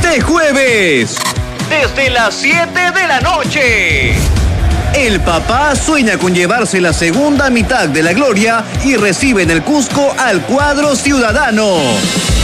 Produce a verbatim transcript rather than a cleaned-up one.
Este jueves, desde las siete de la noche, el papá sueña con llevarse la segunda mitad de la gloria y recibe en el Cusco al cuadro ciudadano.